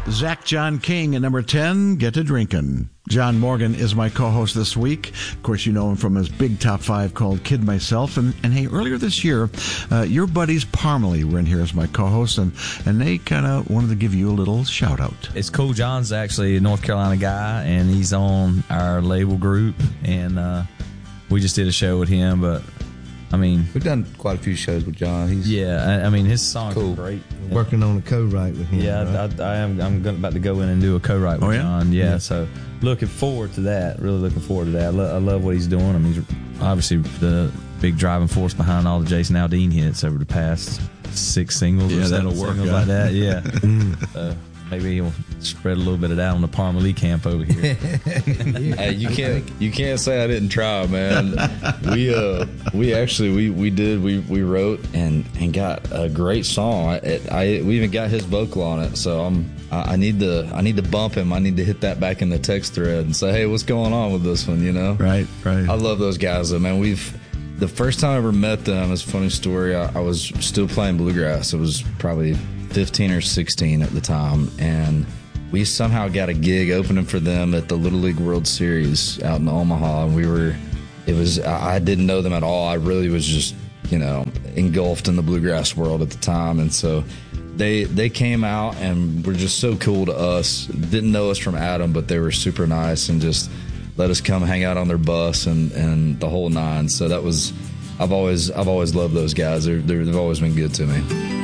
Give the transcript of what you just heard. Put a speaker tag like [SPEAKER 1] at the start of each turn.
[SPEAKER 1] Zach John King at number 10, Get to Drinkin'. John Morgan is my co-host this week. Of course, you know him from his big top 5 called Kid Myself. And hey, earlier this year, your buddies Parmalee were in here as my co-host, and they kind of wanted to give you a little shout-out.
[SPEAKER 2] It's cool. John's actually a North Carolina guy, and he's on our label group, and we just did a show with him, but I mean,
[SPEAKER 3] we've done quite a few shows with John.
[SPEAKER 2] I mean, his songs
[SPEAKER 3] cool.
[SPEAKER 2] are great.
[SPEAKER 4] Working on a co-write with him.
[SPEAKER 2] Yeah,
[SPEAKER 4] right?
[SPEAKER 2] I'm about to go in and do a co-write with John. Yeah, so looking forward to that. Really looking forward to that. I love what he's doing. I mean, he's obviously the big driving force behind all the Jason Aldean hits over the past 6 singles.
[SPEAKER 1] Yeah,
[SPEAKER 2] or
[SPEAKER 1] that'll
[SPEAKER 2] 7
[SPEAKER 1] work
[SPEAKER 2] singles like that. Yeah. Maybe he'll spread a little bit of that on the Parmalee camp over here.
[SPEAKER 3] Hey, you can't say I didn't try, man. We wrote and got a great song. We even got his vocal on it. So I need to bump him. I need to hit that back in the text thread and say, hey, what's going on with this one? You know,
[SPEAKER 1] right.
[SPEAKER 3] I love those guys, though, man. The first time I ever met them, it's a funny story. I was still playing bluegrass. It was probably 15 or 16 at the time, and we somehow got a gig opening for them at the Little League World Series out in Omaha, and I didn't know them at all. I really was just, engulfed in the bluegrass world at the time, and so they came out and were just so cool to us. Didn't know us from Adam, but they were super nice and just let us come hang out on their bus and the whole nine. So that was, I've always loved those guys. They've always been good to me.